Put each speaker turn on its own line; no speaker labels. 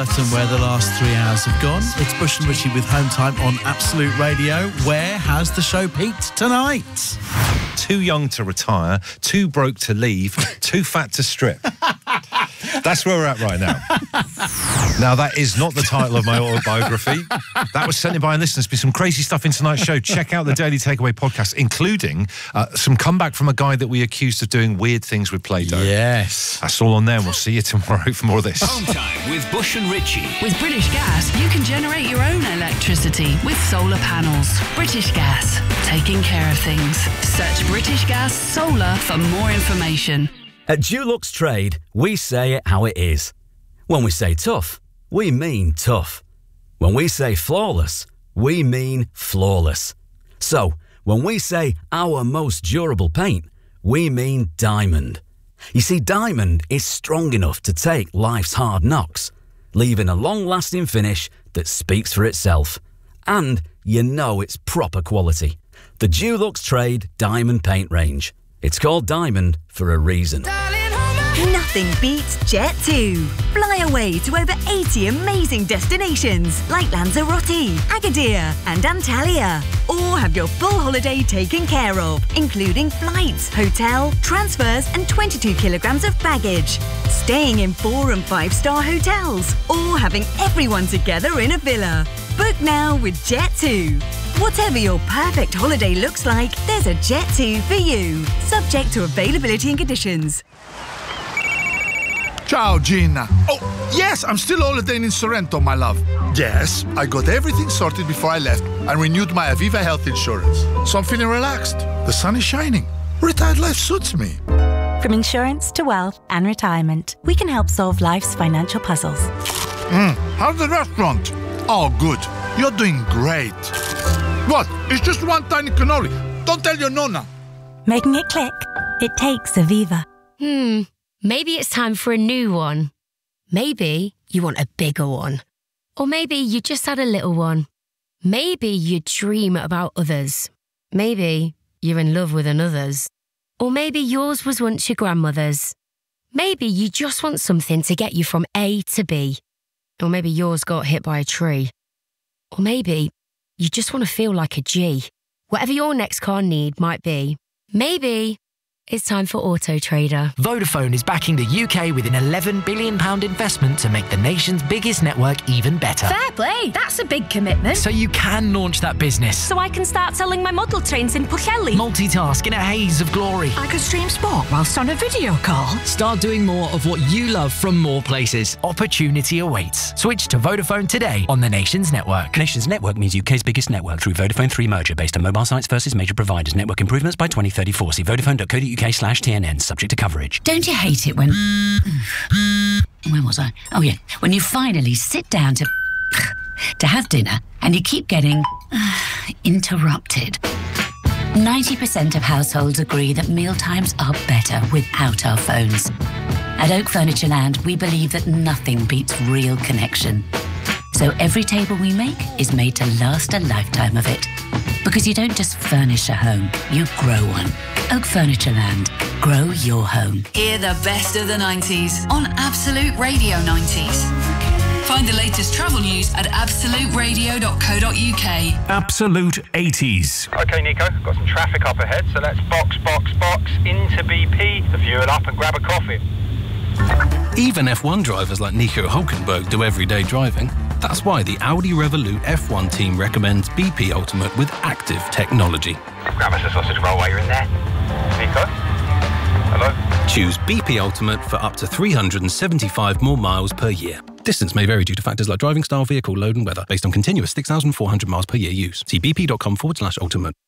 certain where the last 3 hours have gone. It's Bush and Richie with Home Time on Absolute Radio. Where has the show peaked tonight?
Too young to retire, too broke to leave, too fat to strip. That's where we're at right now. Now, that is not the title of my autobiography. That was sent in by a listener. There's been some crazy stuff in tonight's show. Check out the Daily Takeaway podcast, including some comeback from a guy that we accused of doing weird things with Play-Doh.
Yes.
That's all on there. We'll see you tomorrow for more of this.
Home Time with Bush and Richie.
With British Gas, you can generate your own electricity with solar panels. British Gas, taking care of things. Search British Gas Solar for more information.
At Dulux Trade, we say it how it is. When we say tough, we mean tough. When we say flawless, we mean flawless. So, when we say our most durable paint, we mean diamond. You see, diamond is strong enough to take life's hard knocks, leaving a long-lasting finish that speaks for itself. And you know it's proper quality. The Dulux Trade Diamond Paint Range. It's called Diamond for a reason.
Nothing beats Jet2. Fly away to over 80 amazing destinations like Lanzarote, Agadir and Antalya. Or have your full holiday taken care of, including flights, hotel, transfers and 22 kilograms of baggage. Staying in 4- and 5-star hotels or having everyone together in a villa. Book now with Jet2. Whatever your perfect holiday looks like, there's a Jet2 for you. Subject to availability and conditions.
Ciao, Gina. Oh, yes, I'm still holidaying in Sorrento, my love. Yes, I got everything sorted before I left and renewed my Aviva health insurance. So I'm feeling relaxed. The sun is shining. Retired life suits me.
From insurance to wealth and retirement, we can help solve life's financial puzzles.
How's the restaurant? Oh, good. You're doing great. What? It's just one tiny cannoli. Don't tell your nonna.
Making it click? It takes Aviva.
Maybe it's time for a new one. Maybe you want a bigger one. Or maybe you just had a little one. Maybe you dream about others. Maybe you're in love with another's. Or maybe yours was once your grandmother's. Maybe you just want something to get you from A to B. Or maybe yours got hit by a tree. Or maybe you just want to feel like a G. Whatever your next car need might be, maybe it's time for Auto Trader.
Vodafone is backing the UK with an £11 billion investment to make the nation's biggest network even better.
Fair play, that's a big commitment.
So you can launch that business.
So I can start selling my model trains in Pwllheli.
Multitask in a haze of glory.
I could stream sport whilst on a video call.
Start doing more of what you love from more places. Opportunity awaits. Switch to Vodafone today on the nation's network.
Nation's network means UK's biggest network through Vodafone 3 merger based on mobile sites versus major providers. Network improvements by 2034. See vodafone.co.uk/TNN, subject to coverage.
Don't you hate it when... Where was I? Oh, yeah. When you finally sit down to have dinner and you keep getting interrupted. 90% of households agree that mealtimes are better without our phones. At Oak Furnitureland, we believe that nothing beats real connection. So every table we make is made to last a lifetime of it. Because you don't just furnish a home, you grow one. Oak Furnitureland. Grow your home.
Hear the best of the 90s on Absolute Radio 90s. Find the latest travel news at absoluteradio.co.uk.
Absolute 80s.
OK, Nico, got some traffic up ahead, so let's box into BP, the fuel up and grab a coffee.
Even F1 drivers like Nico Hülkenberg do everyday driving. That's why the Audi Revolut F1 team recommends BP Ultimate with active technology.
Grab us a sausage roll while you're in there. Nico? Hello?
Choose BP Ultimate for up to 375 more miles per year. Distance may vary due to factors like driving style, vehicle load and weather, based on continuous 6,400 miles per year use. See bp.com/ultimate.